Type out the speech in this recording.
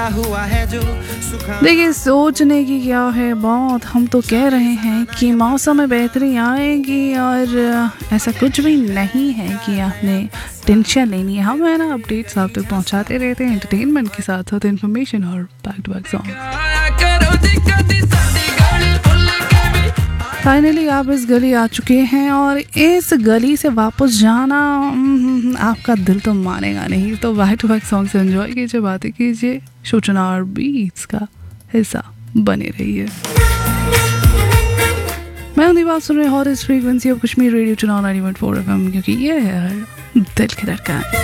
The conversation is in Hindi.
देखिए, सोचने की क्या है बात, हम तो कह रहे हैं कि मौसम में बेहतरी आएगी और ऐसा कुछ भी नहीं है कि आपने टेंशन लेनी है। हम है ना अपडेट्स आप तक पहुंचाते रहते हैं एंटरटेनमेंट के साथ साथ इन्फॉर्मेशन और back to back song. Finally आप इस गली आ चुके हैं और इस गली से वापस जाना आपका दिल तो मानेगा नहीं। तो बैक टू बैक सॉन्ग से एंजॉय कीजिए, बातें कीजिए, सूचना और बीट्स का हिस्सा बने रहिए। मैं उनकी बात सुन रहे हॉट इस फ्रीक्वेंसी ऑफ कश्मीर रेडियो चुनाव 90.4 FM, क्योंकि ये है दिल की धड़कन।